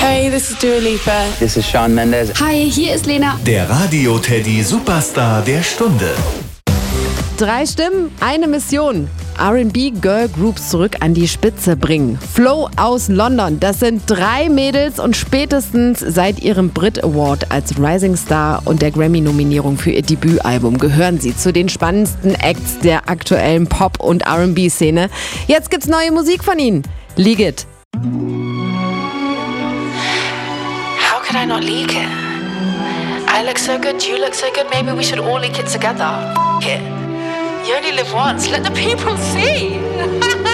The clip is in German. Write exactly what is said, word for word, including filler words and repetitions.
Hey, this is Dua Lipa. This is Shawn Mendes. Hi, hier ist Lena. Der Radio-Teddy Superstar der Stunde. Drei Stimmen, eine Mission. R and B Girl Groups zurück an die Spitze bringen. Flo aus London, das sind drei Mädels und spätestens seit ihrem Brit Award als Rising Star und der Grammy-Nominierung für ihr Debütalbum gehören sie zu den spannendsten Acts der aktuellen Pop- und R and B-Szene. Jetzt gibt's neue Musik von ihnen. Leak It. How could I not leak it? I look so good, you look so good, maybe we should all leak it together. F- it. You only live once, let the people see.